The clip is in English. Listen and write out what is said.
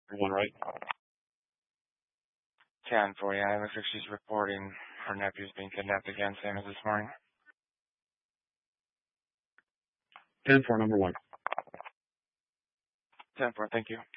One right. 10-4, yeah, it looks like she's reporting her nephew's being kidnapped again, same as this morning. 10-4, number 1. 10-4, thank you.